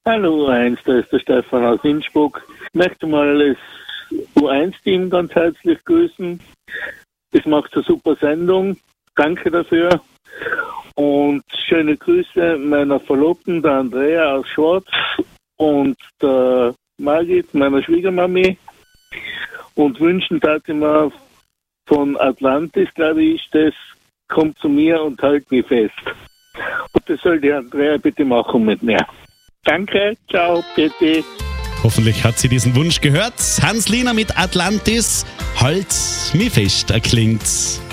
Hallo U1, da ist der Stefan aus Innsbruck. Ich möchte mal das U1-Team ganz herzlich grüßen. Es macht eine super Sendung. Danke dafür. Und schöne Grüße meiner Verlobten, der Andrea aus Schwarz und der Margit, meiner Schwiegermami. Und wünschen tat ich mir von Atlantis, glaube ich, das kommt zu mir und hält mich fest. Und das soll die Andrea bitte machen mit mir. Danke, ciao, bitte. Hoffentlich hat sie diesen Wunsch gehört. Hans Lehner mit Atlantis, halt mich fest, erklingt's.